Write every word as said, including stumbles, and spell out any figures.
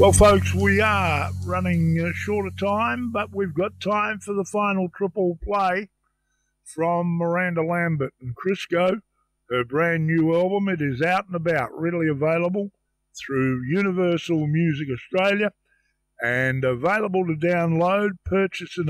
Well, folks, we are running short of time, but we've got time for the final triple play from Miranda Lambert and Crisco. Her brand new album, it is out and about, readily available through Universal Music Australia and available to download, purchase and